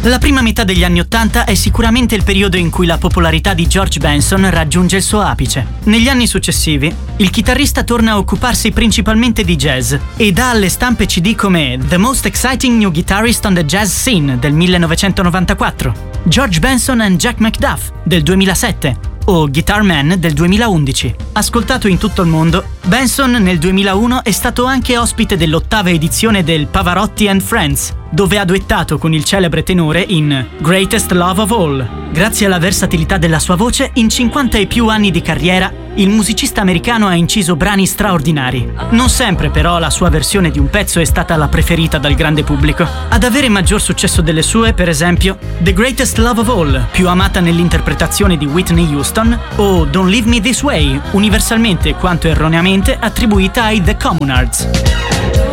La prima metà degli anni '80 è sicuramente il periodo in cui la popolarità di George Benson raggiunge il suo apice. Negli anni successivi, il chitarrista torna a occuparsi principalmente di jazz e dà alle stampe CD come The Most Exciting New Guitarist on the Jazz Scene del 1994, George Benson and Jack McDuff del 2007 o Guitar Man del 2011. Ascoltato in tutto il mondo, Benson nel 2001 è stato anche ospite dell'8ª edizione del Pavarotti and Friends, dove ha duettato con il celebre tenore in Greatest Love of All. Grazie alla versatilità della sua voce, in 50 e più anni di carriera, il musicista americano ha inciso brani straordinari. Non sempre però la sua versione di un pezzo è stata la preferita dal grande pubblico. Ad avere maggior successo delle sue, per esempio, The Greatest Love of All, più amata nell'interpretazione di Whitney Houston, o Don't Leave Me This Way, universalmente quanto erroneamente attribuita ai The Communards.